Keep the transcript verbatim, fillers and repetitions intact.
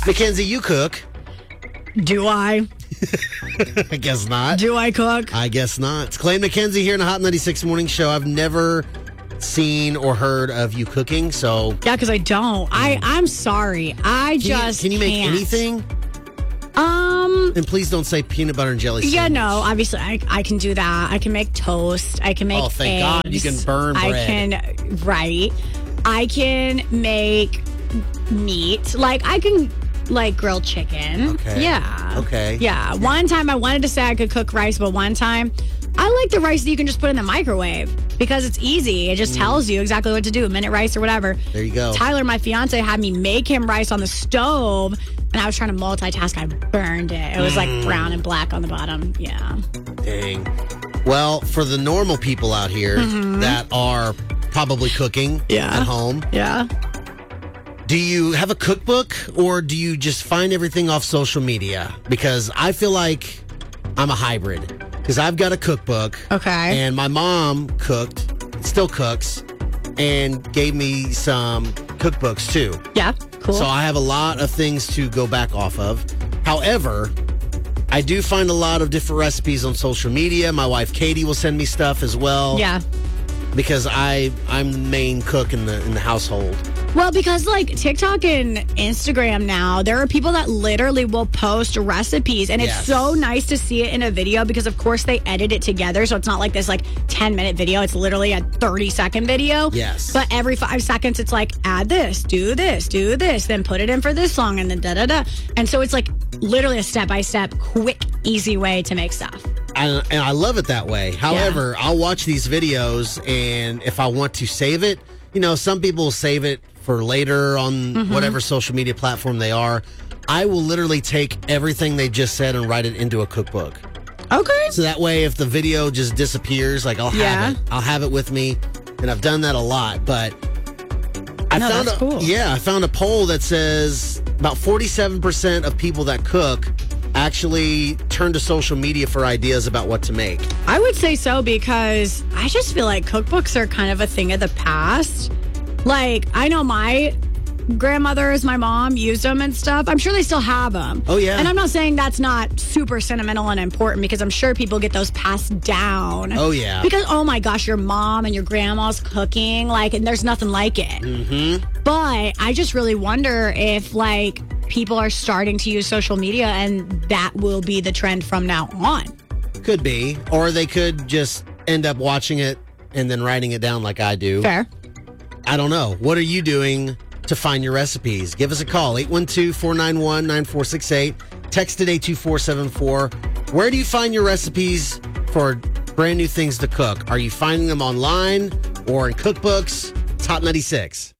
Mackenzie, you cook. Do I? I guess not. Do I cook? I guess not. It's Clay and Mackenzie here in the Hot ninety-six Morning Show. I've never seen or heard of you cooking, so... Yeah, because I don't. I, I'm sorry. I Can just you, Can you make can't. anything? Um... And please don't say peanut butter and jelly Yeah, sandwich. no, obviously I, I can do that. I can make toast. I can make Oh, thank eggs. God. You can burn bread. I can, right. I can make meat. Like, I can, like, grill chicken. Okay. Yeah. Okay. Yeah. One time I wanted to say I could cook rice, but one time I like the rice that you can just put in the microwave because it's easy. It just Mm. tells you exactly what to do, minute rice or whatever. There you go. Tyler, my fiance, had me make him rice on the stove, and I was trying to multitask. I burned it. It was like Mm. brown and black on the bottom. Yeah. Dang. Well, for the normal people out here that are probably cooking Mm-hmm. Yeah. at home, Yeah. do you have a cookbook or do you just find everything off social media? Because I feel like I'm a hybrid. Because I've got a cookbook. Okay. And my mom cooked, still cooks, and gave me some cookbooks too. Yeah. Cool. So I have a lot of things to go back off of. However, I do find a lot of different recipes on social media. My wife Katie will send me stuff as well. yeah. Because I I'm the main cook in the in the household. Well, because like TikTok and Instagram now, there are people that literally will post recipes, and it's Yes. so nice to see it in a video because, of course, they edit it together. So it's not like this like ten minute video. It's literally a thirty second video. Yes. But every five seconds, it's like, add this, do this, do this, then put it in for this song, and then da da da. And so it's like literally a step by step, quick, easy way to make stuff. And, and I love it that way. However, I'll watch these videos, and if I want to save it, you know, some people will save it for later on Mm-hmm. whatever social media platform they are. I will literally take everything they just said and write it into a cookbook. Okay. So that way, if the video just disappears, like I'll have Yeah. it. I'll have it with me, and I've done that a lot. But I No, found that's a, cool. yeah, I found a poll that says about forty-seven percent of people that cook actually turn to social media for ideas about what to make. I would say so because I just feel like cookbooks are kind of a thing of the past. Like, I know my grandmothers, my mom used them and stuff. I'm sure they still have them. Oh, yeah. And I'm not saying that's not super sentimental and important because I'm sure people get those passed down. Oh, yeah. Because, oh my gosh, your mom and your grandma's cooking, like, and there's nothing like it. Mm-hmm. But I just really wonder if, like, people are starting to use social media and that will be the trend from now on. Could be. Or they could just end up watching it and then writing it down like I do. Fair. I don't know. What are you doing to find your recipes? Give us a call, eight one two, four nine one, nine four six eight. Text it eight two four seven four. Where do you find your recipes for brand new things to cook? Are you finding them online or in cookbooks? It's Hot ninety-six.